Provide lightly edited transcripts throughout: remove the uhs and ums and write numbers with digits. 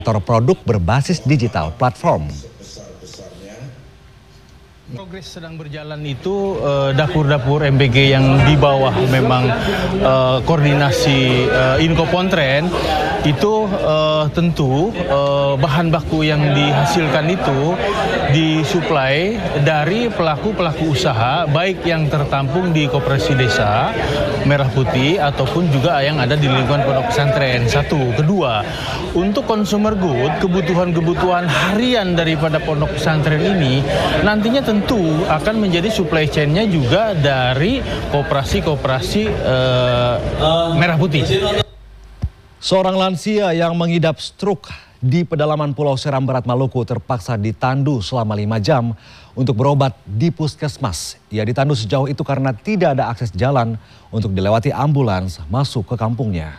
produk berbasis digital platform. Progres sedang berjalan itu dapur-dapur MBG yang di bawah memang koordinasi Inkopontren itu tentu bahan baku yang dihasilkan itu disuplai dari pelaku-pelaku usaha baik yang tertampung di Koperasi Desa Merah Putih ataupun juga yang ada di lingkungan pondok pesantren. Satu, kedua, untuk consumer good, kebutuhan-kebutuhan harian daripada pondok pesantren ini nantinya tentu akan menjadi supply chain-nya juga dari koperasi-koperasi Merah Putih. Seorang lansia yang mengidap stroke di pedalaman Pulau Seram Barat Maluku terpaksa ditandu selama 5 jam untuk berobat di puskesmas. Ia ditandu sejauh itu karena tidak ada akses jalan untuk dilewati ambulans masuk ke kampungnya.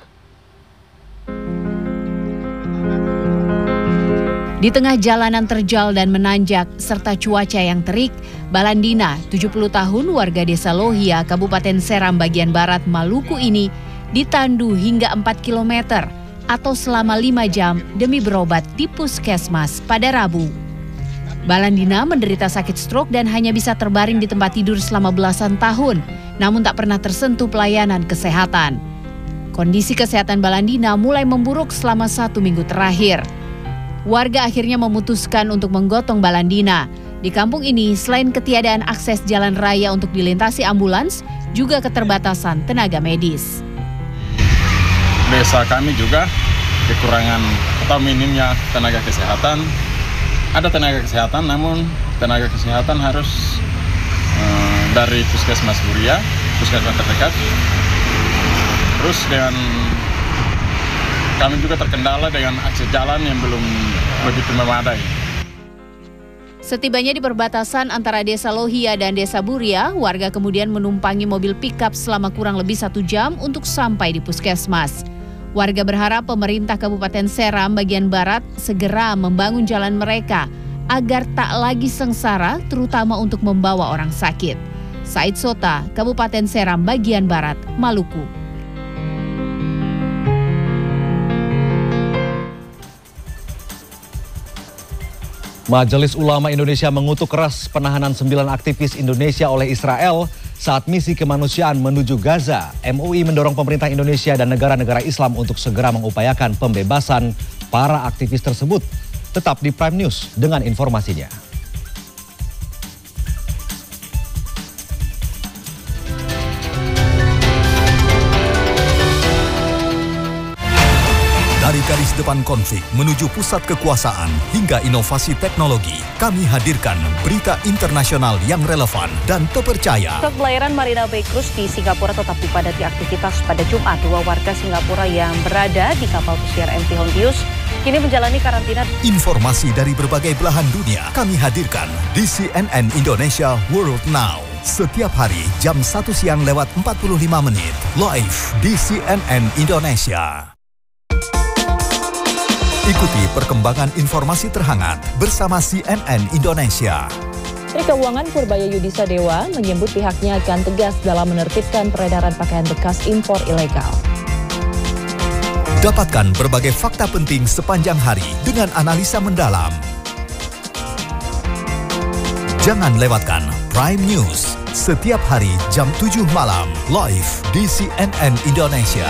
Di tengah jalanan terjal dan menanjak serta cuaca yang terik, Balandina, 70 tahun warga desa Lohia, Kabupaten Seram bagian barat Maluku ini ditandu hingga 4 km atau selama 5 jam demi berobat di puskesmas pada Rabu. Balandina menderita sakit stroke dan hanya bisa terbaring di tempat tidur selama belasan tahun, namun tak pernah tersentuh pelayanan kesehatan. Kondisi kesehatan Balandina mulai memburuk selama 1 minggu terakhir. Warga akhirnya memutuskan untuk menggotong Balandina. Di kampung ini, selain ketiadaan akses jalan raya untuk dilintasi ambulans, juga keterbatasan tenaga medis. Desa kami juga kekurangan atau minimnya tenaga kesehatan. Ada tenaga kesehatan, namun tenaga kesehatan harus dari puskesmas Buria, puskesmas terdekat. Terus dengan kami juga terkendala dengan akses jalan yang belum begitu memadai. Setibanya di perbatasan antara Desa Lohia dan Desa Buria, warga kemudian menumpangi mobil pickup selama kurang lebih 1 jam untuk sampai di puskesmas. Warga berharap pemerintah Kabupaten Seram bagian barat segera membangun jalan mereka agar tak lagi sengsara, terutama untuk membawa orang sakit. Said Sota, Kabupaten Seram bagian barat, Maluku. Majelis Ulama Indonesia mengutuk keras penahanan 9 aktivis Indonesia oleh Israel saat misi kemanusiaan menuju Gaza. MUI mendorong pemerintah Indonesia dan negara-negara Islam untuk segera mengupayakan pembebasan para aktivis tersebut. Tetap di Prime News dengan informasinya. Dari garis depan konflik menuju pusat kekuasaan hingga inovasi teknologi, kami hadirkan berita internasional yang relevan dan terpercaya. Saat pelayaran Marina Bay Cruise di Singapura tetap dipadati aktivitas pada Jumat, 2 warga Singapura yang berada di kapal pesiar MV Hontius kini menjalani karantina. Informasi dari berbagai belahan dunia kami hadirkan di CNN Indonesia World Now. Setiap hari jam 1 siang lewat 45 menit, live di CNN Indonesia. Ikuti perkembangan informasi terhangat bersama CNN Indonesia. Menteri Keuangan Purbaya Yudhisa Dewa menyebut pihaknya akan tegas dalam menertibkan peredaran pakaian bekas impor ilegal. Dapatkan berbagai fakta penting sepanjang hari dengan analisa mendalam. Jangan lewatkan Prime News setiap hari jam 7 malam live di CNN Indonesia.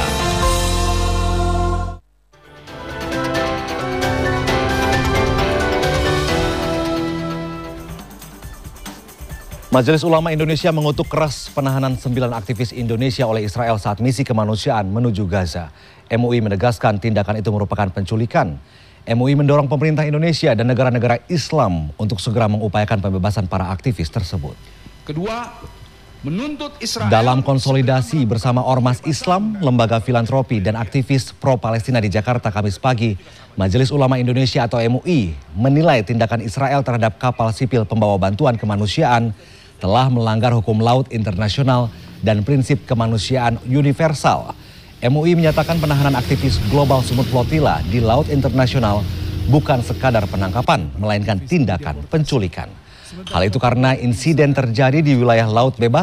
Majelis Ulama Indonesia mengutuk keras penahanan 9 aktivis Indonesia oleh Israel saat misi kemanusiaan menuju Gaza. MUI menegaskan tindakan itu merupakan penculikan. MUI mendorong pemerintah Indonesia dan negara-negara Islam untuk segera mengupayakan pembebasan para aktivis tersebut. Kedua, menuntut Israel dalam konsolidasi bersama Ormas Islam, lembaga filantropi dan aktivis pro-Palestina di Jakarta Kamis pagi, Majelis Ulama Indonesia atau MUI menilai tindakan Israel terhadap kapal sipil pembawa bantuan kemanusiaan telah melanggar hukum laut internasional dan prinsip kemanusiaan universal. MUI menyatakan penahanan aktivis Global Sumut Flotilla di laut internasional bukan sekadar penangkapan, melainkan tindakan penculikan. Hal itu karena insiden terjadi di wilayah laut bebas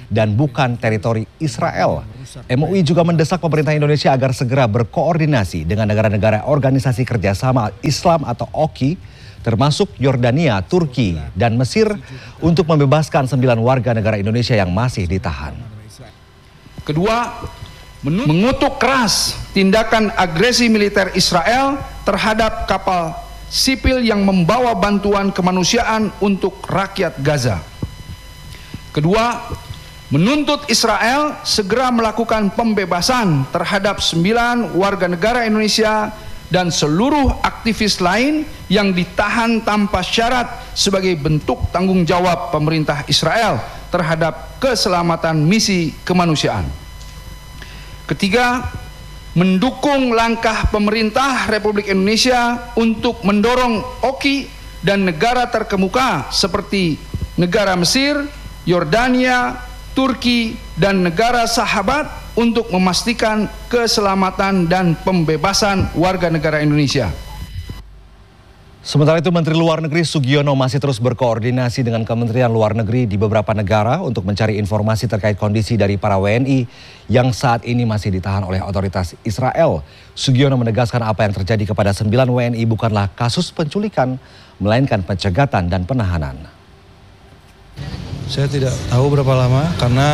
dan bukan teritori Israel. MUI juga mendesak pemerintah Indonesia agar segera berkoordinasi dengan negara-negara Organisasi Kerjasama Islam atau OKI, termasuk Yordania, Turki, dan Mesir untuk membebaskan 9 warga negara Indonesia yang masih ditahan. Kedua, mengutuk keras tindakan agresi militer Israel terhadap kapal sipil yang membawa bantuan kemanusiaan untuk rakyat Gaza. Kedua, menuntut Israel segera melakukan pembebasan terhadap 9 warga negara Indonesia dan seluruh aktivis lain yang ditahan tanpa syarat sebagai bentuk tanggung jawab pemerintah Israel terhadap keselamatan misi kemanusiaan. Ketiga, mendukung langkah pemerintah Republik Indonesia untuk mendorong OKI dan negara terkemuka seperti negara Mesir, Yordania, Turki, dan negara sahabat untuk memastikan keselamatan dan pembebasan warga negara Indonesia. Sementara itu, Menteri Luar Negeri Sugiono masih terus berkoordinasi dengan Kementerian Luar Negeri di beberapa negara untuk mencari informasi terkait kondisi dari para WNI yang saat ini masih ditahan oleh otoritas Israel. Sugiono menegaskan apa yang terjadi kepada 9 WNI bukanlah kasus penculikan, melainkan pencegatan dan penahanan. Saya tidak tahu berapa lama karena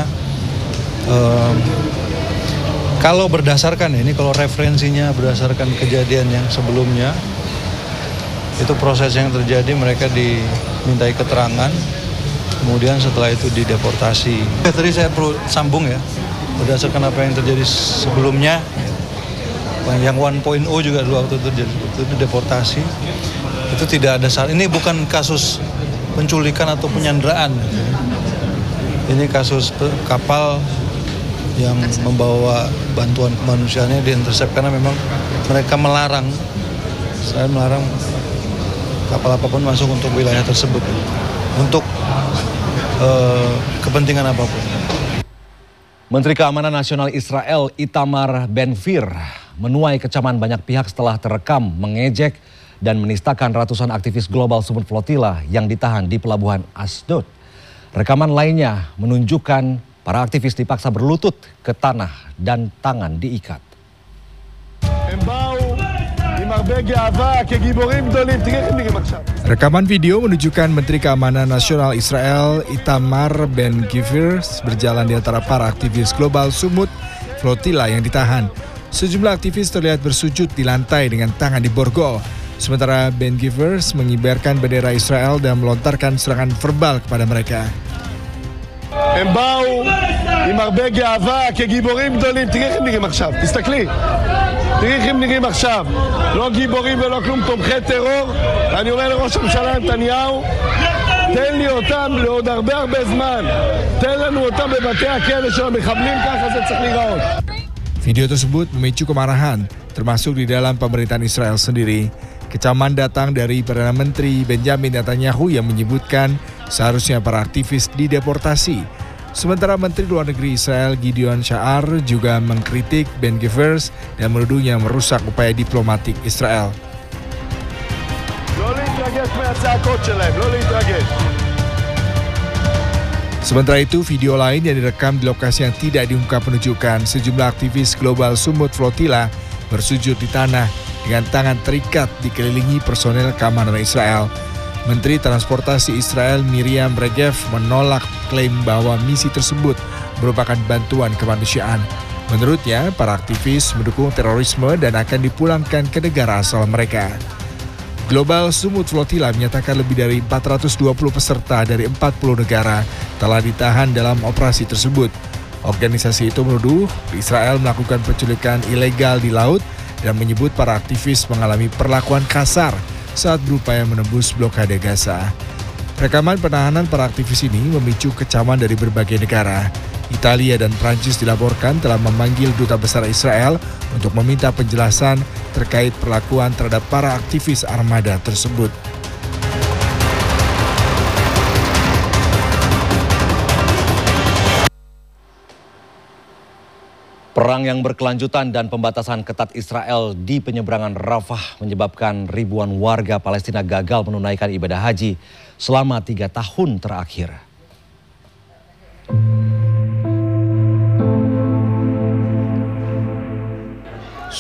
kalau berdasarkan ini, kalau referensinya berdasarkan kejadian yang sebelumnya, itu proses yang terjadi mereka dimintai keterangan, kemudian setelah itu dideportasi. Tadi saya perlu sambung ya, berdasarkan apa yang terjadi sebelumnya, yang 1.0 juga dulu waktu itu deportasi, itu tidak ada salah. Ini bukan kasus penculikan atau penyanderaan. Ini kasus kapal yang membawa bantuan kemanusiaannya diintersep karena memang mereka melarang, saya melarang kapal apapun masuk untuk wilayah tersebut untuk kepentingan apapun. Menteri Keamanan Nasional Israel Itamar Ben-Gvir menuai kecaman banyak pihak setelah terekam mengejek dan menistakan ratusan aktivis global Sumut Flotilla yang ditahan di pelabuhan Asdod. Rekaman lainnya menunjukkan para aktivis dipaksa berlutut ke tanah dan tangan diikat. Rekaman video menunjukkan Menteri Keamanan Nasional Israel Itamar Ben-Gvir berjalan di antara para aktivis global Sumut Flotilla yang ditahan. Sejumlah aktivis terlihat bersujud di lantai dengan tangan diborgol. Sementara Ben-Gvir mengibarkan bendera Israel dan melontarkan serangan verbal kepada mereka. הם באו עם הרבה גאווה כגיבורים גדולים. תראי איך הם נראים עכשיו, תסתכלי. תראי איך הם נראים עכשיו. לא גיבורים ולא כלום, תומכי טרור. אני אומר לראש הממשלה נתניהו, תן לי אותם לעוד הרבה זמן. תן לנו אותם בבתי הכלא של המחבלים, ככה זה צריך להיראות. Video tersebut memicu kemarahan, termasuk di dalam pemerintahan Israel sendiri. Kecaman datang dari Perdana Menteri Benjamin Netanyahu yang menyebutkan seharusnya para aktivis dideportasi. Sementara Menteri Luar Negeri Israel Gideon Sa'ar juga mengkritik Ben-Gvir dan menuduhnya merusak upaya diplomatik Israel. Sementara itu, video lain yang direkam di lokasi yang tidak diungkap menunjukkan sejumlah aktivis global Sumut Flotilla bersujud di tanah dengan tangan terikat dikelilingi personel keamanan Israel. Menteri Transportasi Israel Miriam Regev menolak klaim bahwa misi tersebut merupakan bantuan kemanusiaan. Menurutnya, para aktivis mendukung terorisme dan akan dipulangkan ke negara asal mereka. Global Sumut Flotilla menyatakan lebih dari 420 peserta dari 40 negara telah ditahan dalam operasi tersebut. Organisasi itu menuduh Israel melakukan penculikan ilegal di laut dan menyebut para aktivis mengalami perlakuan kasar saat berupaya menembus blokade Gaza. Rekaman penahanan para aktivis ini memicu kecaman dari berbagai negara. Italia dan Prancis dilaporkan telah memanggil Duta Besar Israel untuk meminta penjelasan terkait perlakuan terhadap para aktivis armada tersebut. Perang yang berkelanjutan dan pembatasan ketat Israel di penyeberangan Rafah menyebabkan ribuan warga Palestina gagal menunaikan ibadah haji selama 3 tahun terakhir.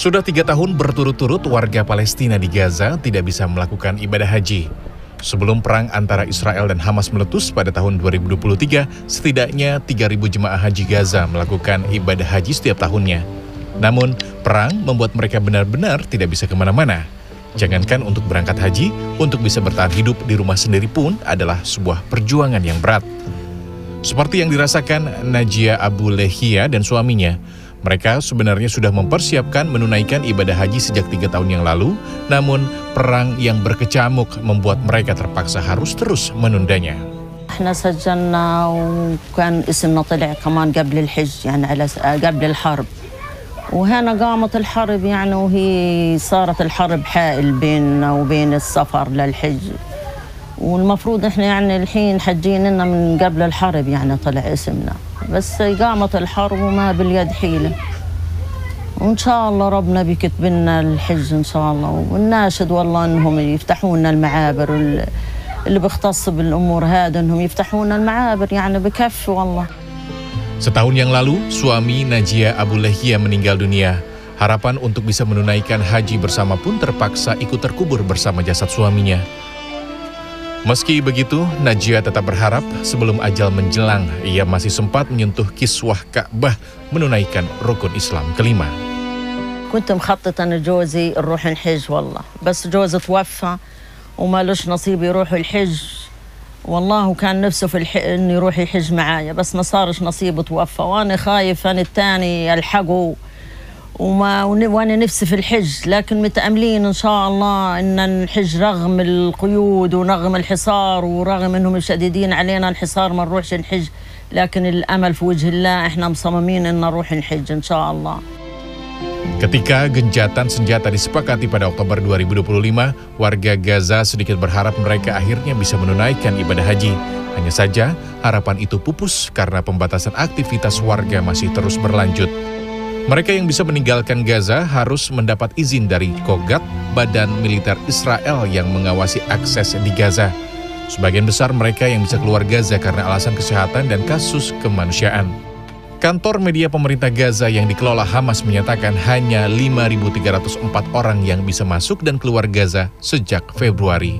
Sudah 3 tahun berturut-turut warga Palestina di Gaza tidak bisa melakukan ibadah haji. Sebelum perang antara Israel dan Hamas meletus pada tahun 2023, setidaknya 3.000 jemaah haji Gaza melakukan ibadah haji setiap tahunnya. Namun, perang membuat mereka benar-benar tidak bisa kemana-mana. Jangankan untuk berangkat haji, untuk bisa bertahan hidup di rumah sendiri pun adalah sebuah perjuangan yang berat. Seperti yang dirasakan Najia Abu Lehia dan suaminya, mereka sebenarnya sudah mempersiapkan menunaikan ibadah haji sejak 3 tahun yang lalu, namun perang yang berkecamuk membuat mereka terpaksa harus terus menundanya. احنا سجلنا وكان اسمنا طلع كمان قبل الحج يعني قبل الحرب. وهنا قامت الحرب يعني وهي صارت الحرب حائل بيننا وبين السفر للحج. والمفروض احنا يعني الحين حجين لنا من قبل الحرب يعني طلع اسمنا. بس قامت الحرب وما باليد حيلة. وإن شاء الله ربنا بيكتب لنا الحج إن شاء الله. والناشد والله إنهم يفتحوا لنا المعابر اللي بيختص بالأمور هذا إنهم يفتحوا لنا المعابر يعني بكفي والله. Setahun yang lalu, suami Najia Abu Lehia meninggal dunia. Harapan untuk bisa menunaikan haji bersama pun terpaksa ikut terkubur bersama jasad suaminya. Meski begitu, Najia tetap berharap sebelum ajal menjelang, ia masih sempat menyentuh kiswah Ka'bah menunaikan rukun Islam kelima. كنت مخططة أن جوزي نروح الحج والله، بس جوزي توفى وما لش نصيب يروح الحج. والله كان نفسه في إنه يروح يحج معايا، بس ما صارش نصيبه توفى، وأنا خايف أن الثاني يلحقه وأنا نفسي في الحج، لكن متأملين إن شاء الله إن الحج رغم القيود ورغم الحصار ورغم إنهم مشددين علينا الحصار ما نروحش الحج، لكن الأمل في وجه الله إحنا مصممين إن نروح الحج إن شاء الله. Ketika gencatan senjata disepakati pada Oktober 2025, warga Gaza sedikit berharap mereka akhirnya bisa menunaikan ibadah haji. Hanya saja, harapan itu pupus karena pembatasan aktivitas warga masih terus berlanjut. Mereka yang bisa meninggalkan Gaza harus mendapat izin dari Kogat, badan militer Israel yang mengawasi akses di Gaza. Sebagian besar mereka yang bisa keluar Gaza karena alasan kesehatan dan kasus kemanusiaan. Kantor media pemerintah Gaza yang dikelola Hamas menyatakan hanya 5.304 orang yang bisa masuk dan keluar Gaza sejak Februari.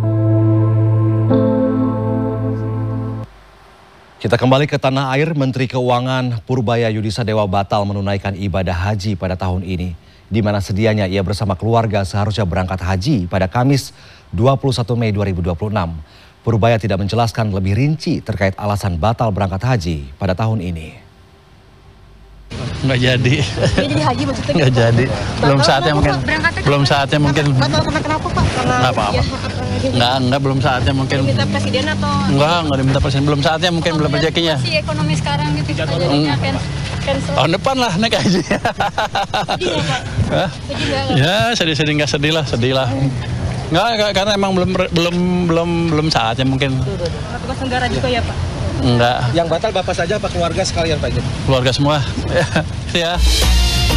Kita kembali ke tanah air. Menteri Keuangan Purbaya Yudisadewa batal menunaikan ibadah haji pada tahun ini, di mana sedianya ia bersama keluarga seharusnya berangkat haji pada Kamis 21 Mei 2026. Purbaya tidak menjelaskan lebih rinci terkait alasan batal berangkat haji pada tahun ini. Nggak jadi. Jadi haji maksudnya? Nggak jadi. Belum saatnya mungkin. Belum saatnya mungkin. Batal karena kenapa Pak? Nggak apa-apa. Enggak, belum saatnya mungkin. Diminta presiden atau? Nggak diminta presiden. Belum saatnya mungkin, belum rezekinya. Si ekonomi sekarang gitu, jadinya cancel. Tahun depan lah naik haji. Sedih nggak Pak? Sedih nggak? Ya sedih nggak sedih lah. Nggak, karena emang belum saatnya mungkin. Tugas negara juga ya Pak? Enggak. Yang batal Bapak saja apa keluarga sekalian Pak? Keluarga semua. Ya.